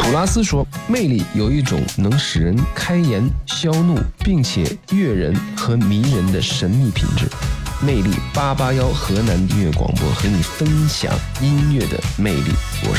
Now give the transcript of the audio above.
普拉斯说，魅力有一种能使人开颜消怒，并且悦人和迷人的神秘品质。魅力881河南音乐广播和你分享音乐的魅力，我是